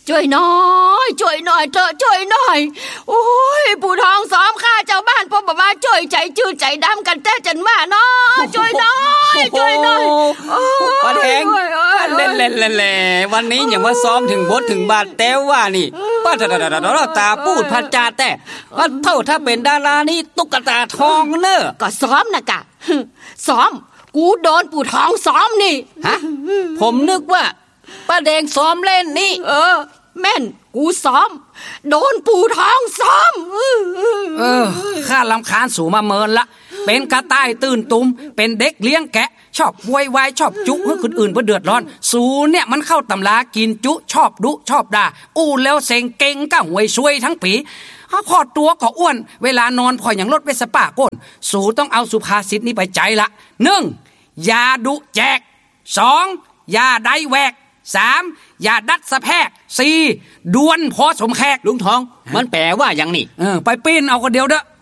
ช่วยหน่อยเถอะช่วยหน่อยโอ้ยปู่ทองซ้อมข้าเจ้าบ้านพ่อบอกว่าช่วยใจจืดใจดำกันแต่จันว่าเนาะช่วยหน่อยป้าแดงเล่ๆวันนี้อย่างว่าซ้อมถึงบทถึงบาทแต่ว่านี่ป้าตาพูดพัดจาแต่ว่าเท่าถ้าเป็นดารานี่ตุ๊กตาทองเนอะก็ซ้อมนะกะซ้อมกูโดนปู่ทองซ้อมนี่ฮะผมนึกว่าป้าแดงซ้อมเล่นนี่แม่นกูซ้อมโดนปู่ทองซ้อมข้ารำคาญสู่มาเมินละเป็นกระต่ายตื่นตุ่มเป็นเด็กเลี้ยงแกะชอบวยวายชอบจุให้คนอื่นเพื่อเดือดร้อนสูเนี่ยมันเข้าตำรากินจุชอบดุชอบด่าอู้แล้วเซ็งเก่งก็หวยซวยทั้งปีขอตัวก็อ้วนเวลานอนพออย่างรถเวสป้าก้นสูต้องเอาสุภาษิตนี้ไปใจละ1อย่าดุแจก2อย่าได้แวก3อย่าดัดสะแพก4ดวนพอสมแขกลุงทองมันแปลว่าอย่างนี้ไปปีนเอาก็เดียวเด้อ